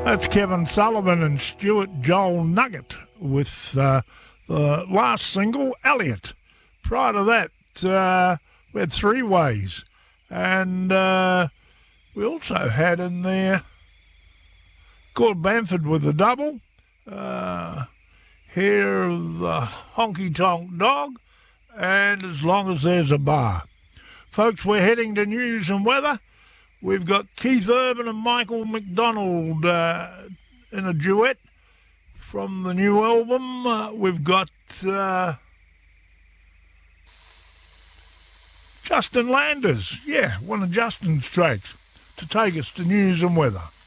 That's Kevin Sullivan and Stuart Joel Nugget with the last single, Elliot. Prior to that, we had Three Ways. And we also had in there Gord Bamford with the double. Here, the Honky Tonk Dog. And As Long As There's a Bar. Folks, we're heading to news and weather. We've got Keith Urban and Michael McDonald in a duet from the new album. We've got Justin Landers, one of Justin's tracks, to take us to news and weather.